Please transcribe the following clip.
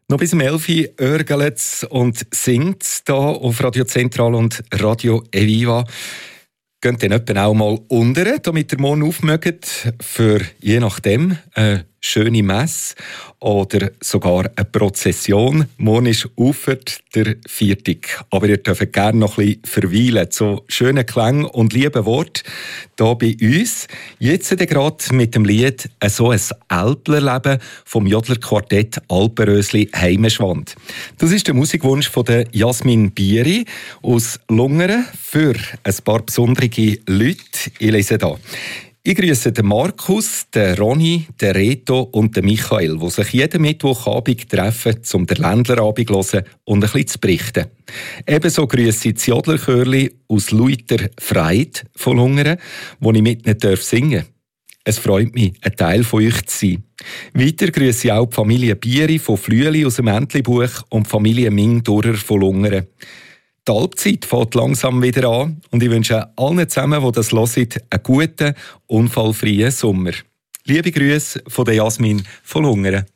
Noch bis um 11 Uhr örgelt und singt hier auf Radio Zentral und Radio Eviva. Geht dann etwa auch mal unter, damit ihr morgen aufmögt für je nachdem eine schöne Messe oder sogar eine Prozession. Morgen ist Ufert der Viertig. Aber ihr dürft gerne noch ein bisschen verweilen. So schöne Klänge und liebe Worte hier bei uns. Jetzt gerade mit dem Lied «So ein Älplerleben» vom Jodlerquartett Alpenrösli Heimeschwand. Das ist der Musikwunsch von der Jasmin Bieri aus Lungern für ein paar besondere Leute. Ich lese hier. Ich grüße den Markus, den Ronny, den Reto und den Michael, die sich jeden Mittwochabend treffen, um den Ländlerabend zu hören und ein bisschen zu berichten. Ebenso grüße ich das Jodlerchörli aus Luiter Freit von Lungern, wo ich mit ihnen singen darf. Es freut mich, ein Teil von euch zu sein. Weiter grüße ich auch die Familie Bieri von Flüeli aus dem Entlebuch und die Familie Ming-Durrer von Lungern. Die Halbzeit fängt langsam wieder an und ich wünsche allen zusammen, die das hören, einen guten, unfallfreien Sommer. Liebe Grüße von der Jasmin von Lungern.